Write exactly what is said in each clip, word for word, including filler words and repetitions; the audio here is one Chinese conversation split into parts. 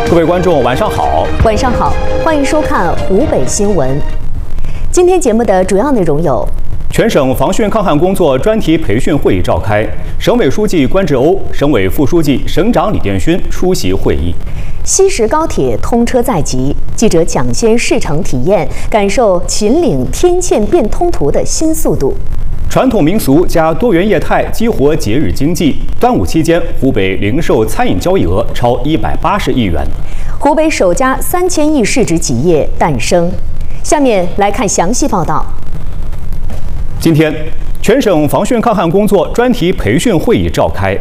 各位观众，晚上好！ 晚上好，欢迎收看湖北新闻。今天节目的主要内容有： 全省防汛抗旱工作专题培训会议召开，省委书记关志欧、省委副书记、省长李殿勋出席会议。 西石高铁通车在即，记者抢先试乘体验，感受秦岭天堑变通途的新速度。 传统民俗加多元业态激活节日经济。端午期间，湖北零售餐饮交易额超一百八十亿元。 湖北首家三千亿市值企业诞生。下面来看详细报道。 今天，全省防汛抗旱工作专题培训会议召开。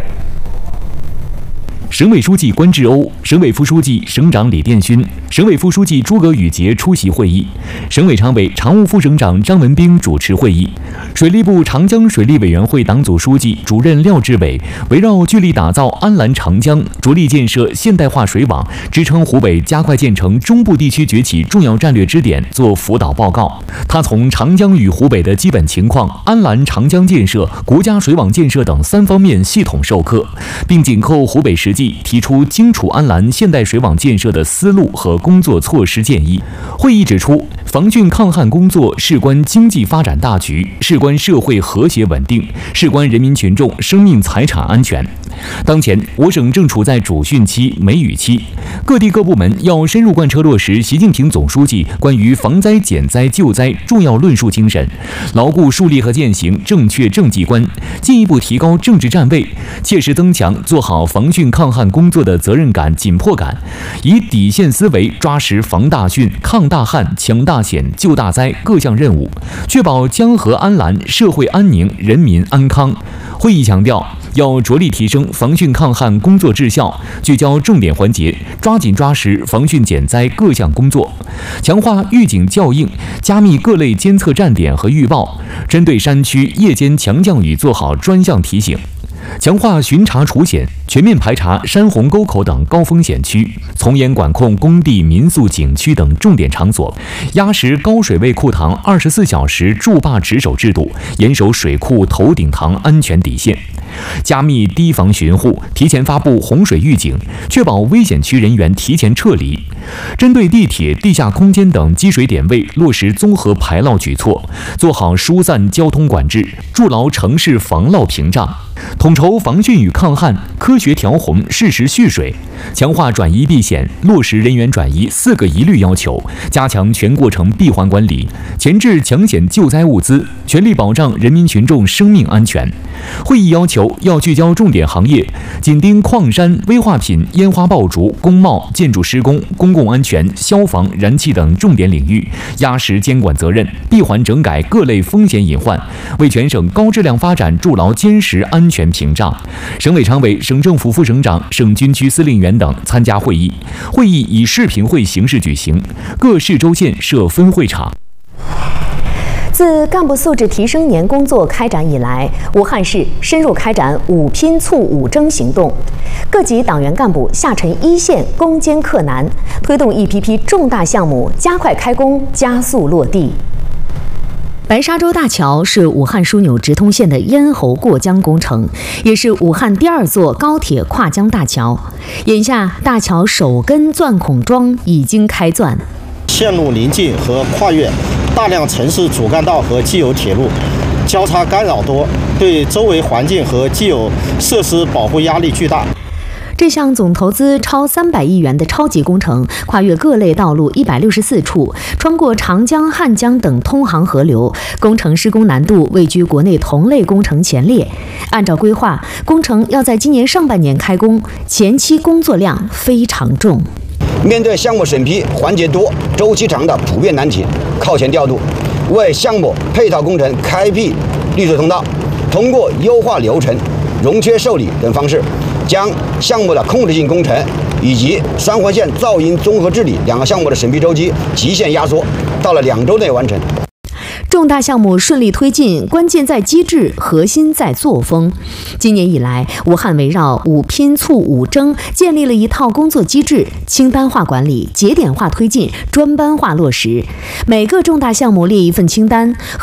省委书记关志欧、省委副书记、省长李殿勋、省委副书记诸葛宇杰出席会议，省委常委、常务副省长张文兵主持会议。水利部长江水利委员会党组书记、主任廖志伟围绕聚力打造安澜长江、着力建设现代化水网、支撑湖北加快建成中部地区崛起重要战略支点作辅导报告。他从长江与湖北的基本情况、安澜长江建设、国家水网建设等三方面系统授课，并紧扣湖北实际提出荆楚安澜现代水网建设的思路和工作措施建议。会议指出，防汛抗旱工作事关经济发展大局，事关社会和谐稳定，事关人民群众生命财产安全。当前，我省正处在主汛期、梅雨期，各地各部门要深入贯彻落实习近平总书记关于防灾减灾救灾重要论述精神，牢固树立和践行正确政绩观，进一步提高政治站位，切实增强做好防汛抗旱工作的责任感、紧迫感，以底线思维抓实防大汛、抗大旱、抢大险、救大灾各项任务，确保江河安澜、社会安宁、人民安康。会议强调，要着力提升防汛抗旱工作质效，聚焦重点环节，抓紧抓实防汛减灾各项工作，强化预警校应，加密各类监测站点和预报，针对山区夜间强降雨做好专项提醒。强化巡查除险，全面排查山洪沟口等高风险区，从严管控工地、民宿、景区等重点场所，压实高水位库塘二十四小时筑坝值守制度，严守水库头顶塘安全底线，加密堤防巡护，提前发布洪水预警，确保危险区人员提前撤离。针对地铁、地下空间等积水点位，落实综合排涝举措，做好疏散交通管制，筑牢城市防涝屏障。统筹防汛与抗旱，科学调洪，适时蓄水，强化转移避险，落实人员转移四个一律要求，加强全过程闭环管理，前置抢险救灾物资，全力保障人民群众生命安全。会议要求要聚焦重点行业，紧盯矿山、危化品、烟花爆竹、工贸、建筑施工、公共安全、消防、燃气等重点领域，压实监管责任，闭环整改各类风险隐患，为全省高质量发展筑牢坚实安全屏障。省委常委、省政府副省长、省军区司令员等参加会议。会议以视频会形式举行，各市州县设分会场。 自干部素质提升年工作开展以来，武汉市深入开展五拼促五征行动，各级党员干部下沉一线，攻坚克难，推动一批批重大项目加快开工、加速落地。白沙洲大桥是武汉枢纽直通线的咽喉过江工程，也是武汉第二座高铁跨江大桥。眼下，大桥首根钻孔桩已经开钻。 线路临近和跨越大量城市主干道和既有铁路，交叉干扰多，对周围环境和既有设施保护压力巨大。 这项总投资超三百亿元的超级工程，跨越各类道路一百六十四处，穿过长江、汉江等通航河流，工程施工难度位居国内同类工程前列。按照规划，工程要在今年上半年开工，前期工作量非常重。 面对项目审批环节多、周期长的普遍难题，靠前调度，为项目配套工程开辟绿色通道，通过优化流程、融缺受理等方式，将项目的控制性工程以及双环线噪音综合治理两个项目的审批周期极限压缩到了两周内完成。 重大项目顺利推进，关键在机制，核心在作风。今年以来，武汉围绕五拼促五征建立了一套工作机制，清单化管理、节点化推进、专班化落实。每个重大项目列一份清单，